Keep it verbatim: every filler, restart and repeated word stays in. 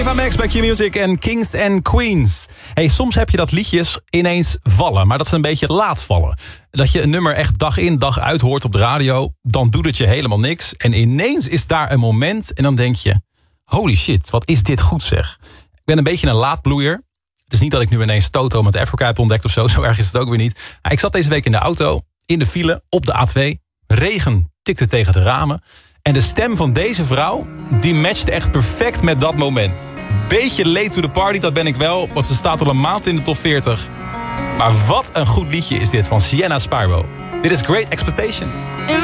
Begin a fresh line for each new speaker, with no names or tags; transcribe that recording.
Ava Max bij Q-Music en Kings and Queens. Hey, soms heb je dat liedjes ineens vallen, maar dat ze een beetje laat vallen. Dat je een nummer echt dag in dag uit hoort op de radio, dan doet het je helemaal niks. En ineens is daar een moment en dan denk je, holy shit, wat is dit goed zeg. Ik ben een beetje een laatbloeier. Het is niet dat ik nu ineens Toto met Africa heb ontdekt of zo, zo erg is het ook weer niet. Ik zat deze week in de auto, in de file, op de A twee. Regen tikte tegen de ramen. En de stem van deze vrouw, die matcht echt perfect met dat moment. Beetje late to the party, dat ben ik wel, want ze staat al een maand in de top veertig. Maar wat een goed liedje is dit van Sienna Spyro. Dit is Great Expectation.